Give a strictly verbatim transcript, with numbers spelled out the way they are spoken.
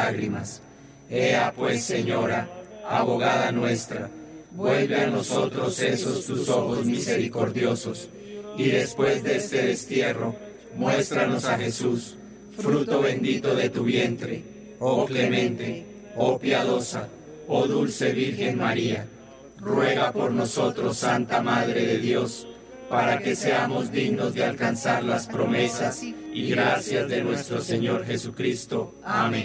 lágrimas. Ea pues, Señora, abogada nuestra, vuelve a nosotros esos tus ojos misericordiosos, y después de este destierro, muéstranos a Jesús, fruto bendito de tu vientre. Oh clemente, oh piadosa, oh dulce Virgen María, ruega por nosotros, Santa Madre de Dios, para que seamos dignos de alcanzar las promesas y gracias de nuestro Señor Jesucristo. Amén.